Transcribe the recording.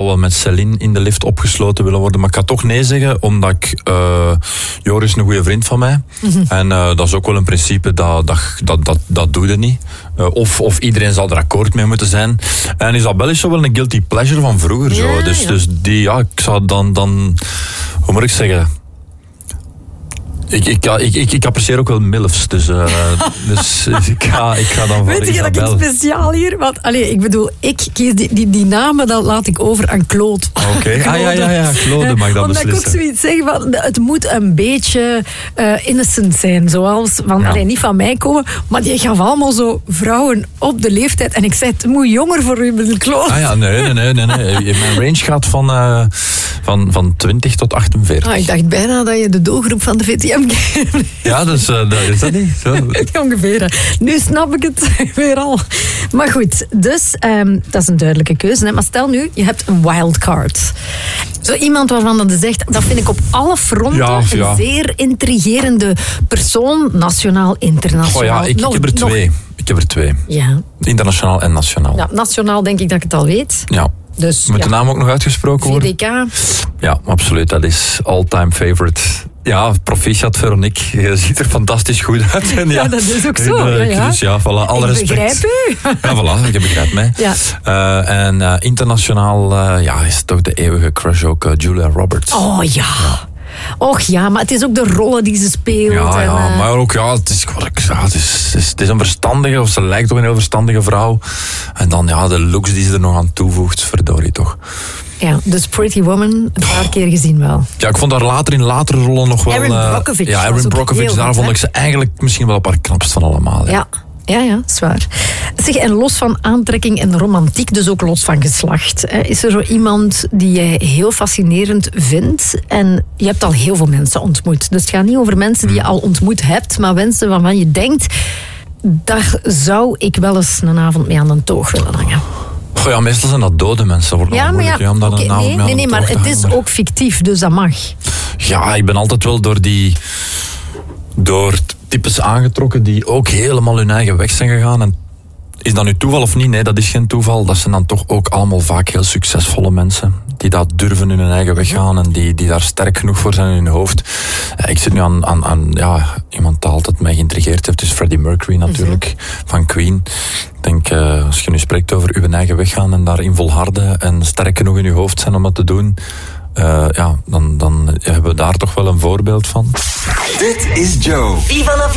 wel met Céline in de lift opgesloten willen worden. Maar ik ga toch nee zeggen, omdat ik... Joris is een goede vriend van mij. Mm-hmm. En dat is ook wel een principe, dat doe je niet. Of iedereen zal er akkoord mee moeten zijn. En Isabelle is zo wel een guilty pleasure van vroeger. Zo. Ja, dus die, ja, ik zou dan... Hoe moet ik zeggen... Ik apprecieer ook wel milfs, dus ik ga dan voor Weet je dat ik Isabelle. het speciaal hier... Want, ik bedoel, ik kies die namen, dan laat ik over aan Claude. Oké, ja, Claude mag dat omdat beslissen. Ik ook zoiets zeg van, het moet een beetje innocent zijn, zoals van, niet van mij komen, maar die gaf allemaal zo vrouwen op de leeftijd. En ik zei, het moet jonger voor u, Claude. Nee. Mijn range gaat van 20 tot 48. Ik dacht bijna dat je de doelgroep van de VTM... Ja, dat is dat niet? Zo. Ongeveer. Nu snap ik het weer al. Maar goed, dus dat is een duidelijke keuze. Hè? Maar stel nu, je hebt een wildcard. Zo iemand waarvan dat zegt, dat vind ik op alle fronten een zeer intrigerende persoon. Nationaal, internationaal. Ik heb er twee. Ja. Internationaal en nationaal. Ja, nationaal denk ik dat ik het al weet. Ja. Dus, moet de naam ook nog uitgesproken worden? VDK. Ja, absoluut. Dat is all-time favorite. Ja, proficiat Veronique. Je ziet er fantastisch goed uit. En ja, dat is ook zo. Dus ja, voilà, alle respect. Ik begrijp u. Ja, voilà, je begrijpt mij. Ja. En internationaal is toch de eeuwige crush ook Julia Roberts. Oh ja. Och ja, maar het is ook de rollen die ze speelt. Ja, maar ook, het is een verstandige, of ze lijkt toch een heel verstandige vrouw. En dan de looks die ze er nog aan toevoegt, verdorie toch. Ja, dus Pretty Woman, een paar keer gezien wel. Ja, ik vond haar later in latere rollen nog wel... Erin Brockovich. Ja, Erin Brockovich, daar vond ik ze eigenlijk misschien wel op haar knapst van allemaal. Ja, zwaar. Zeg, en los van aantrekking en romantiek, dus ook los van geslacht, is er zo iemand die jij heel fascinerend vindt? En je hebt al heel veel mensen ontmoet. Dus het gaat niet over mensen die je al ontmoet hebt, maar mensen waarvan je denkt, daar zou ik wel eens een avond mee aan de toog willen hangen. Goh, ja, meestal zijn dat dode mensen. Wordt nee, maar het is ook fictief, dus dat mag. Ja, ik ben altijd wel door types aangetrokken die ook helemaal hun eigen weg zijn gegaan. En is dat nu toeval of niet? Nee, dat is geen toeval. Dat zijn dan toch ook allemaal vaak heel succesvolle mensen. Die dat durven in hun eigen weg gaan en die daar sterk genoeg voor zijn in hun hoofd. Ik zit nu aan iemand die altijd mij geïntrigeerd heeft. Dus Freddie Mercury natuurlijk, van Queen. Ik denk, als je nu spreekt over uw eigen weg gaan en daarin volharden en sterk genoeg in je hoofd zijn om dat te doen... dan hebben we daar toch wel een voorbeeld van. Dit is Joe. Viva la vida.